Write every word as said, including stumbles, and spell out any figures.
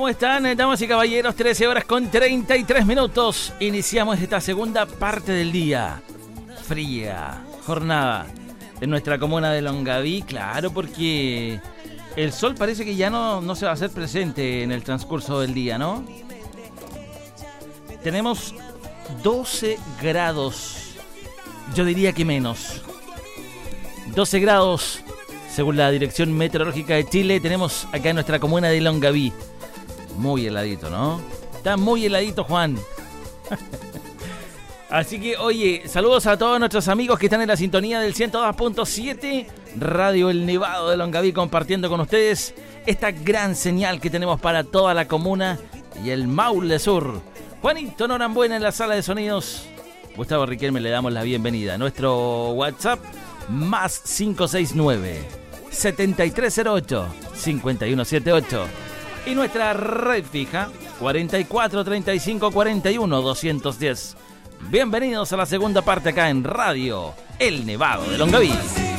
¿Cómo están, damas y caballeros? trece horas con treinta y tres minutos. Iniciamos esta segunda parte del día. Fría jornada en nuestra comuna de Longaví. Claro, porque el sol parece que ya no, no se va a hacer presente en el transcurso del día, ¿no? Tenemos doce grados. Yo diría que menos. doce grados. Según la Dirección Meteorológica de Chile, tenemos acá en nuestra comuna de Longaví. Muy heladito, ¿no? Está muy heladito, Juan. Así que, oye, saludos a todos nuestros amigos que están en la sintonía del ciento dos punto siete, Radio El Nevado de Longaví, compartiendo con ustedes esta gran señal que tenemos para toda la comuna y el Maule Sur. Juanito Norambuena en la sala de sonidos. Gustavo Riquelme, le damos la bienvenida. Nuestro WhatsApp, más cinco seis nueve, siete tres cero ocho, cinco uno siete ocho. Y nuestra red fija, cuarenta y cuatro treinta y cinco cuarenta y uno doscientos diez. Bienvenidos a la segunda parte acá en Radio El Nevado de Longaví.